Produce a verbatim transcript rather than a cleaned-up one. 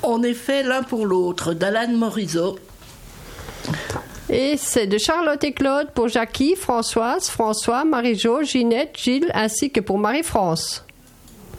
On est fait l'un pour l'autre, d'Alan Morisot. Et c'est de Charlotte et Claude pour Jackie, Françoise, François, Marie-Jo, Ginette, Gilles, ainsi que pour Marie-France.